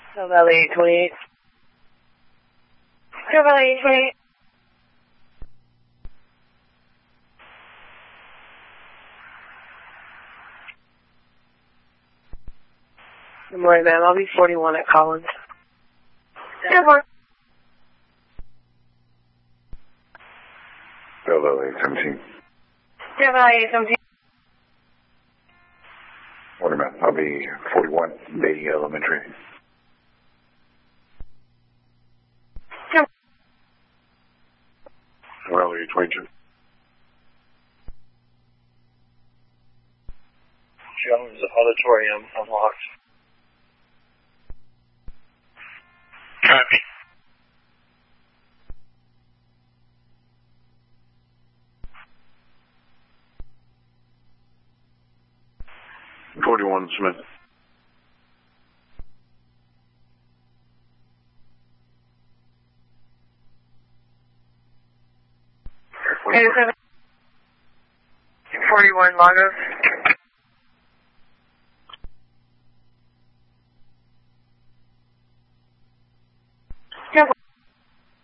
Valley 28. Valley 28. Good morning, ma'am. I'll be 41 at Collins. Good morning. Valley 17. Valley 17. Morning, ma'am. I'll be 41, Beatty Elementary. Valley 22. Jones Auditorium unlocked. Copy. .41 Smith. Hey, 41 Lagos.